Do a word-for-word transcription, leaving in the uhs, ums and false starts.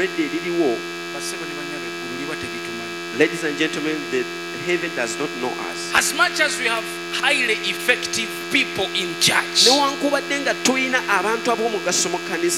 already liriwo. Bassebo ne bannyabo eggulu liba teritumanyi. Ladies and gentlemen, the heaven does not know us. As much as we have highly effective people in church, Newankubadde nga tulina abantu ab'omugaso mu kkanisa